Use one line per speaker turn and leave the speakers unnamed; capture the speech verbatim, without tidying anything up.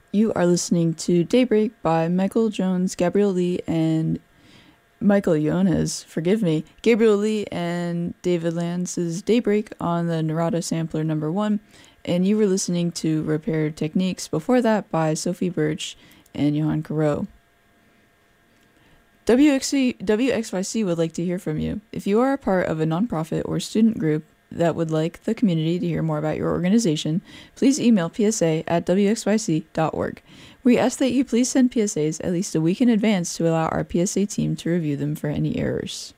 You are listening to Daybreak by Michael Jones, Gabriel Lee, and Michael Yones, forgive me, Gabriel Lee and David Lance's Daybreak on the Narada sampler number one. And you were listening to Repair Techniques before that by Sophie Birch and Johan Caro. W X C, W X Y C would like to hear from you. If you are a part of a nonprofit or student group that would like the community to hear more about your organization, please email p s a at w x y c dot org. We ask that you please send P S As at least a week in advance to allow our P S A team to review them for any errors.